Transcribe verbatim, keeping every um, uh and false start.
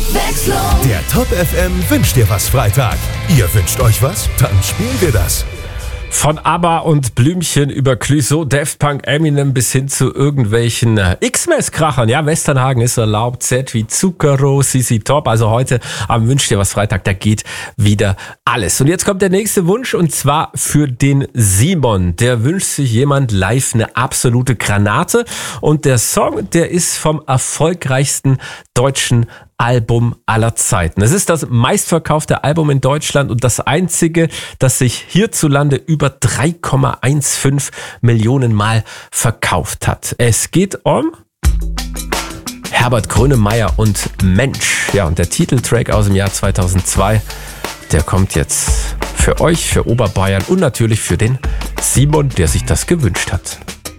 Abwechslung. Der Top F M wünscht dir was Freitag. Ihr wünscht euch was? Dann spielen wir das. Von ABBA und Blümchen über Clouseau, Daft Punk, Eminem bis hin zu irgendwelchen äh, X-Mess-Krachern. Ja, Westernhagen ist erlaubt, Z wie Zucchero, C C Top. Also heute am Wünsch dir was Freitag, da geht wieder alles. Und jetzt kommt der nächste Wunsch und zwar für den Simon. Der wünscht sich jemand live eine absolute Granate. Und der Song, der ist vom erfolgreichsten deutschen Album aller Zeiten. Es ist das meistverkaufte Album in Deutschland und das einzige, das sich hierzulande über drei Komma fünfzehn Millionen Mal verkauft hat. Es geht um Herbert Grönemeyer und Mensch. Ja, und der Titeltrack aus dem Jahr zweitausendzwei, der kommt jetzt für euch, für Oberbayern und natürlich für den Simon, der sich das gewünscht hat.